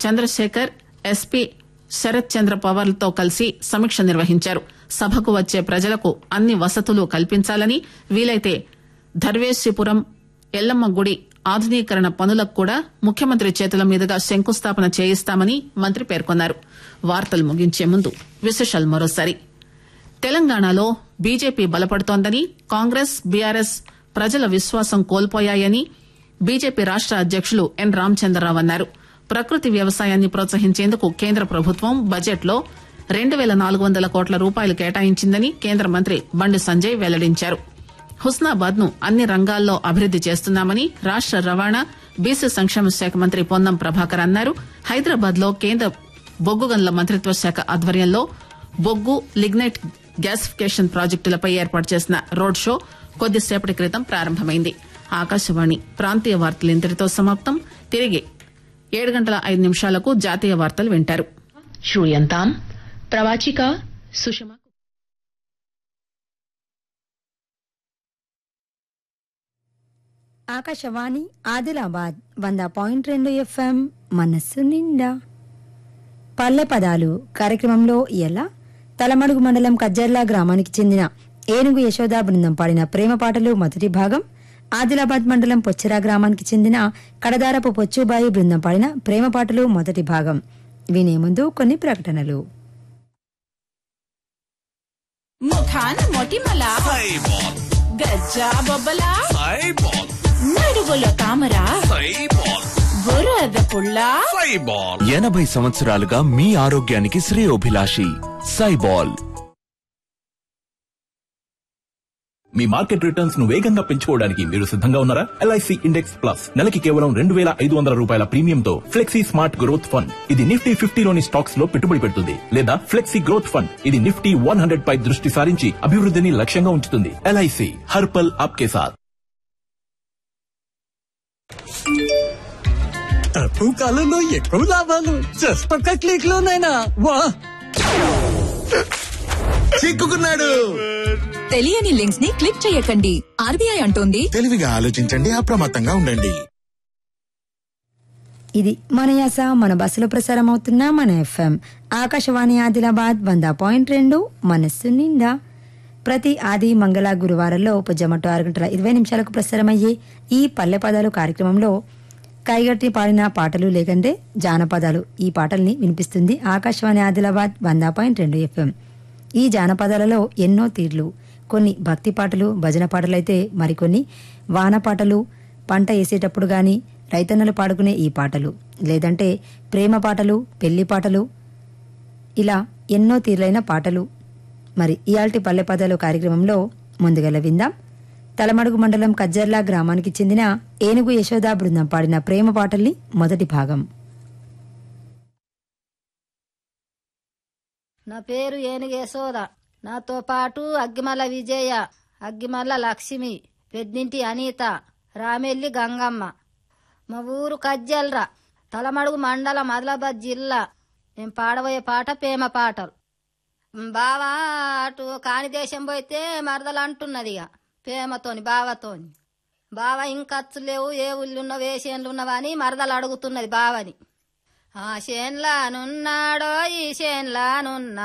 Chandrasekhar SP Sarath చంద్ర పవార్లతో కలిసి సమీక్ష నిర్వహించారు. సభకు వచ్చే ప్రజలకు అన్ని వసతులు కల్పించాలని, వీలైతే ధర్వేశిపురం ఎల్లమ్మ గుడి ఆధునీకరణ పనులకు కూడా ముఖ్యమంత్రి చేతుల మీదుగా శంకుస్థాపన చేయిస్తామని మంత్రి పేర్కొన్నారు. వార్తలు ముగించే ముందు విశేషాలు మరోసారి. తెలంగాణలో బీజేపీ బలపడుతోందని, కాంగ్రెస్ బీఆర్ఎస్ ప్రజల విశ్వాసం కోల్పోయాయని బీజేపీ రాష్ట అధ్యకులు ఎన్ రామచంద్రరావు అన్నారు. ప్రకృతి వ్యవసాయాన్ని ప్రోత్సహించేందుకు కేంద్ర ప్రభుత్వం బడ్జెట్లో 2,400 కోట్ల రూపాయలు కేటాయించిందని కేంద్ర మంత్రి బండి సంజయ్ వెల్లడించారు. హుస్నాబాద్ ను అన్ని రంగాల్లో అభివృద్ది చేస్తున్నామని రాష్ట రవాణా బీసీ సంక్షేమ శాఖ మంత్రి పొన్నం ప్రభాకర్ అన్నారు. హైదరాబాద్ లో కేంద్ర బొగ్గు గనుల మంత్రిత్వ శాఖ ఆధ్వర్యంలో బొగ్గు, లిగ్నైట్ గ్యాసిఫికేషన్ ప్రాజెక్టులపై ఏర్పాటు చేసిన రోడ్ షో కొద్దిసేపటి క్రితం ప్రారంభమైంది. ఆకాశవాణి ప్రాంతీయ వార్తలు ఇంతటితో సమాప్తం. తిరిగి 7:05 జాతీయ వార్తలు వింటారు. श्रूयन्ताम् प्रवाचिका सुषमा. ఆకాశవాణి ఆదిలాబాద్ 100.2 FM మనస్సు నిండా. పల్లె పదాలు కార్యక్రమంలో ఎలా తలమడుగు మండలం కజ్జర్లా గ్రామానికి చెందిన ఏనుగు యశోదా బృందం పాడిన ప్రేమ పాటలు మొదటి భాగం, ఆదిలాబాద్ మండలం పొచ్చిరా గ్రామానికి చెందిన కడదారపు పొచ్చుబాయి బృందం పాడిన ప్రేమ పాటలు మొదటి భాగం. వినే ముందు కొన్ని ప్రకటనలు. ముఖాన మొటిమల గజ్జా బొబ్బల నడుగుల తామర బురద పుల్ల 80 సంవత్సరాలుగా మీ ఆరోగ్యానికి శ్రేయోభిలాషి సైబాల్. మీ మార్కెట్ రిటర్న్స్ ను వేగంగా పెంచుకోవడానికి మీరు సిద్ధంగా ఉన్నారా? LIC ఇండెక్స్ ప్లస్ నెలకి కేవలం 2,500 రూపాయల ప్రీమియంతో ఫ్లెక్సీ స్మార్ట్ గ్రోత్ ఫండ్. ఇది నిఫ్టీ 50లోని స్టాక్స్ లో పెట్టుబడి పెడుతుంది. లేదా ఫ్లెక్సీ గ్రోత్ ఫండ్, ఇది నిఫ్టీ 100 పై దృష్టి సారించి అభివృద్ధిని లక్ష్యంగా ఉంచుతుంది. LIC హర్ పల్ ఆప్కే సాథ్. తక్కువ కాలంలో ఎక్కువ లాభాలు జస్ట్ ఒక్క క్లిక్ లోనైనా వా! చిక్కుకున్నాడు. తెలియని లింక్స్ ని క్లిక్ చేయకండి. RBI అంటోంది తెలివిగా ఆలోచించండి, అప్రమత్తంగా ఉండండి. ఇది మన యాస, మన బస్సులో ప్రసారం అవుతున్న మన FM ఆకాశవాణి ఆదిలాబాద్ 100.2 మనస్సు నిండా. ప్రతి ఆది, మంగళ, గురువారంలో పొజ్జమట్టు 6:20 ప్రసారమయ్యే ఈ పల్లె పదాలు కార్యక్రమంలో కైగట్టి పాడిన పాటలు లేకంటే జానపదాలు, ఈ పాటల్ని వినిపిస్తుంది ఆకాశవాణి ఆదిలాబాద్ 100.2 FM. ఈ జానపదాలలో ఎన్నో తీర్లు, కొన్ని భక్తి పాటలు, భజన పాటలైతే మరికొన్ని వాన పాటలు, పంట వేసేటప్పుడు గాని రైతన్నలు పాడుకునే ఈ పాటలు, లేదంటే ప్రేమ పాటలు, పెళ్లి పాటలు, ఇలా ఎన్నో తీర్లైన పాటలు. మరి ఇయాల్టి పల్లె పదాలు కార్యక్రమంలో ముందుగల విందాం. తలమడుగు మండలం కజ్జర్లా గ్రామానికి చెందిన ఏనుగు యశోదా బృందం పాడిన ప్రేమ పాటల్ని మొదటి భాగం. నా పేరు ఏనుగు యశోద. నాతో పాటు అగ్గిమల్ల విజయ, అగ్గిమల్ల లక్ష్మి, పెద్దింటి అనిత, రామెల్లి గంగమ్మ. మా ఊరు కజ్జల్రా, తలమడుగు మండలం ఆదిలాబాద్ జిల్లా. నేను పాడబోయే పాట ప్రేమ పాటలు. బావా అటు కాని దేశం పోయితే మరదలు అంటున్నది ఇక ప్రేమతోని బావతోని. బావ ఇంకచ్చు లేవు, ఏ ఊళ్ళున్నావు, ఏ చేన్లున్నావా అని మరదలు అడుగుతున్నది బావని. ఆ చేన్లానున్నాడో ఈ చేన్లానున్నా